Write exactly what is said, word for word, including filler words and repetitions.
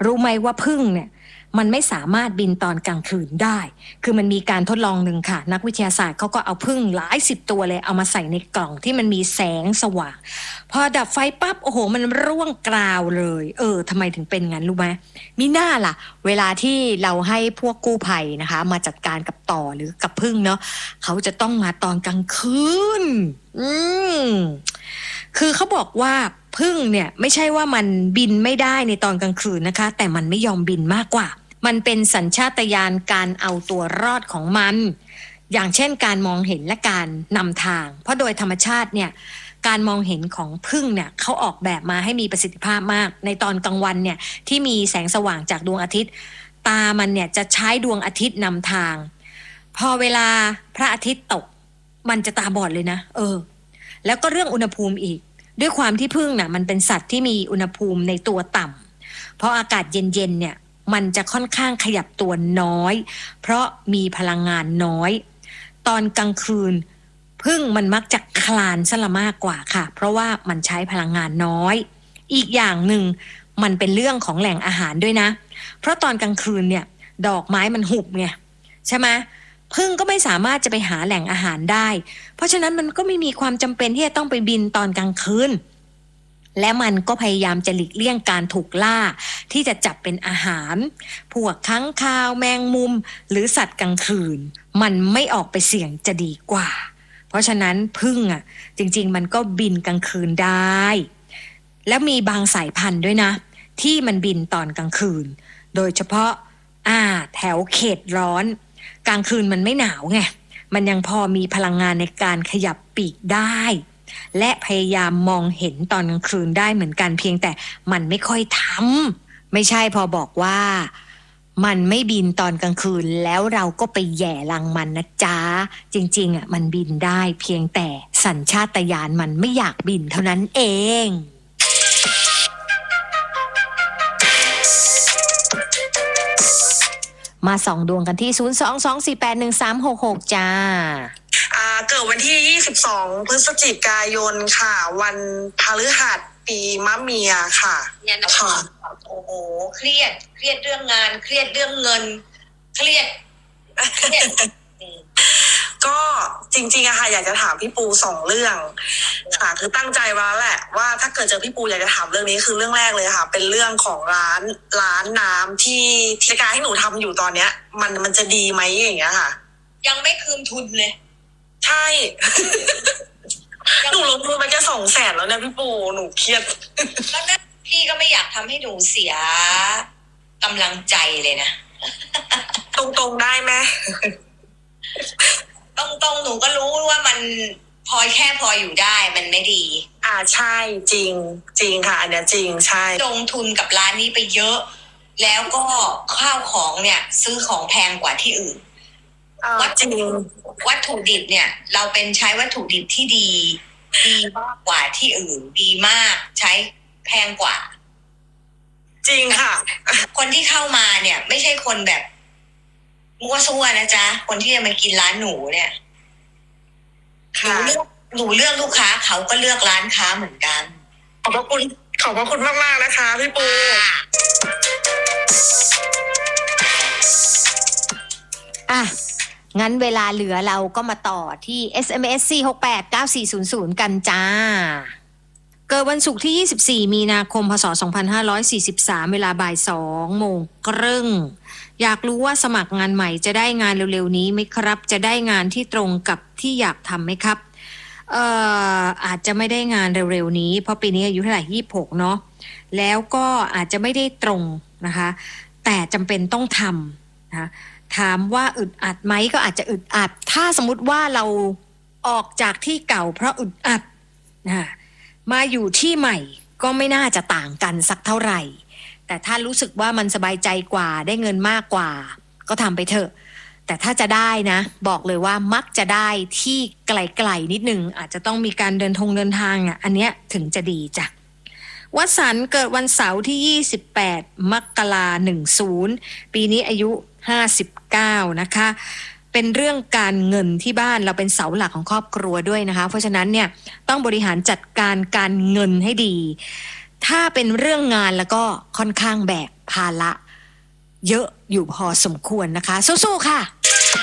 รู้ไหมว่าผึ้งเนี่ยมันไม่สามารถบินตอนกลางคืนได้คือมันมีการทดลองหนึ่งค่ะนักวิทยาศาสตร์เขาก็เอาผึ้งหลายสิบตัวเลยเอามาใส่ในกล่องที่มันมีแสงสว่างพอดับไฟปั๊บโอ้โหมันร่วงกราวเลยเออทำไมถึงเป็นงั้นรู้ไหมมิน่าล่ะเวลาที่เราให้พวกกู้ภัยนะคะมาจัดการกับต่อหรือกับผึ้งเนาะเขาจะต้องมาตอนกลางคืนอืมคือเขาบอกว่าผึ้งเนี่ยไม่ใช่ว่ามันบินไม่ได้ในตอนกลางคืนนะคะแต่มันไม่ยอมบินมากกว่ามันเป็นสัญชาตญาณการเอาตัวรอดของมันอย่างเช่นการมองเห็นและการนำทางเพราะโดยธรรมชาติเนี่ยการมองเห็นของผึ้งเนี่ยเขาออกแบบมาให้มีประสิทธิภาพมากในตอนกลางวันเนี่ยที่มีแสงสว่างจากดวงอาทิตย์ตามันเนี่ยจะใช้ดวงอาทิตย์นำทางพอเวลาพระอาทิตย์ตกมันจะตาบอดเลยนะเออแล้วก็เรื่องอุณหภูมิอีกด้วยความที่ผึ้งน่ะมันเป็นสัตว์ที่มีอุณหภูมิในตัวต่ำเพราะอากาศเย็นๆเนี่ยมันจะค่อนข้างขยับตัวน้อยเพราะมีพลังงานน้อยตอนกลางคืนผึ้งมันมักจะคลานซะละมากกว่าค่ะเพราะว่ามันใช้พลังงานน้อยอีกอย่างหนึ่งมันเป็นเรื่องของแหล่งอาหารด้วยนะเพราะตอนกลางคืนเนี่ยดอกไม้มันหุบไงใช่ไหมผึ้งก็ไม่สามารถจะไปหาแหล่งอาหารได้เพราะฉะนั้นมันก็ไม่มีความจำเป็นที่จะต้องไปบินตอนกลางคืนและมันก็พยายามจะหลีกเลี่ยงการถูกล่าที่จะจับเป็นอาหารพวกค้างคาวแมงมุมหรือสัตว์กลางคืนมันไม่ออกไปเสี่ยงจะดีกว่าเพราะฉะนั้นผึ้งอ่ะจริงๆมันก็บินกลางคืนได้แล้วมีบางสายพันธุ์ด้วยนะที่มันบินตอนกลางคืนโดยเฉพาะอ่าแถวเขตร้อนกลางคืนมันไม่หนาวไงมันยังพอมีพลังงานในการขยับปีกได้และพยายามมองเห็นตอนกลางคืนได้เหมือนกันเพียงแต่มันไม่ค่อยทำไม่ใช่พอบอกว่ามันไม่บินตอนกลางคืนแล้วเราก็ไปแย่รังมันนะจ๊ะจริงๆอ่ะมันบินได้เพียงแต่สัญชาตญาณมันไม่อยากบินเท่านั้นเองมาส่องดวงกันที่ศูนย์ สอง สอง สี่ แปด หนึ่ง สาม หก หกจ้าอ่าเกิดวันที่ยี่สิบสองพฤศจิกายนค่ะวันพฤหัสปีมะเมียค่ะเนี่ยนะคะโอ้โหเครียดเครียดเรื่องงานเครียดเรื่องเงินเครียดเครียดก็จริงๆอะค่ะอยากจะถามพี่ปูสองเรื่องค่ะคือตั้งใจไว้แหละว่าถ้าเกิดเจอพี่ปูอยากจะถามเรื่องนี้คือเรื่องแรกเลยค่ะเป็นเรื่องของร้านร้านน้ำที่กิจการที่หนูทำอยู่ตอนเนี้ยมันมันจะดีไหมอย่างเงี้ยค่ะยังไม่คืนทุนเลยใช่หนูลงทุนไปแค่สองแสนแล้วนะพี่ปูหนูเครียดแล้วนั่นพี่ก็ไม่อยากทำให้หนูเสียกำลังใจเลยนะตรงๆได้ไหมตรงๆหนูก็รู้ว่ามันพอแค่พออยู่ได้มันไม่ดีอ่าใช่จริงจริงค่ะอันเนี้ยจริงใช่ลงทุนกับร้านนี้ไปเยอะแล้วก็ข้าวของเนี่ยซื้อของแพงกว่าที่อื่นวัตถุวัตถุดิบเนี่ยเราเป็นใช้วัตถุดิบที่ดีดีมากกว่าที่อื่นดีมากใช้แพงกว่าจริงค่ะคนที่เข้ามาเนี่ยไม่ใช่คนแบบมั่วซั่วนะจ๊ะคนที่จะมากินร้านหนูเนี่ยหนูเลือกหนูเลือกลูกค้าเขาก็เลือกร้านค้าเหมือนกันขอบพระคุณขอบพระคุณมากมากนะคะพี่ปูอ่ะงั้นเวลาเหลือเราก็มาต่อที่ เอส เอ็ม เอส สี่ หก แปด เก้า สี่ ศูนย์ ศูนย์กันจ้าเกิดวันศุกร์ที่ยี่สิบสี่มีนาคมพศสองพันห้าร้อยสี่สิบสามเวลาบ่ายสองโมงครึ่งอยากรู้ว่าสมัครงานใหม่จะได้งานเร็วๆนี้ไหมครับจะได้งานที่ตรงกับที่อยากทำไหมครับเอ่ออาจจะไม่ได้งานเร็วๆนี้เพราะปีนี้อายุเท่าไหร่ยี่สิบหกเนาะแล้วก็อาจจะไม่ได้ตรงนะคะแต่จำเป็นต้องทำนะถามว่าอึดอัดไหมก็อาจจะอึดอัดถ้าสมมติว่าเราออกจากที่เก่าเพราะอึดอัดนะมาอยู่ที่ใหม่ก็ไม่น่าจะต่างกันสักเท่าไหร่แต่ถ้ารู้สึกว่ามันสบายใจกว่าได้เงินมากกว่าก็ทำไปเถอะแต่ถ้าจะได้นะบอกเลยว่ามักจะได้ที่ไกลๆนิดนึงอาจจะต้องมีการเดินทงเดินทางอ่ะอันเนี้ยถึงจะดีจ้ะวสันต์เกิดวันเสาร์ที่ยี่สิบแปดมกราคมสิบปีนี้อายุห้าสิบเก้านะคะเป็นเรื่องการเงินที่บ้านเราเป็นเสาหลักของครอบครัวด้วยนะคะเพราะฉะนั้นเนี่ยต้องบริหารจัดการการเงินให้ดีถ้าเป็นเรื่องงานแล้วก็ค่อนข้างแบกภาระเยอะอยู่พอสมควรนะคะสู้ๆค่ะ